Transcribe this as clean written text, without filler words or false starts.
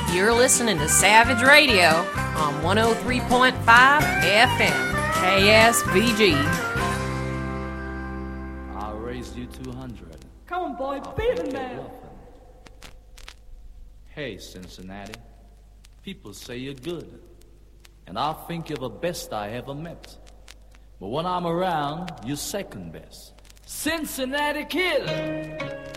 You're listening to Savage Radio on 103.5 FM, KSVG. I'll raise you 200. Come on, boy, beat him now. Hey, Cincinnati, people say you're good, and I think you're the best I ever met. But when I'm around, you're second best. Cincinnati Kid!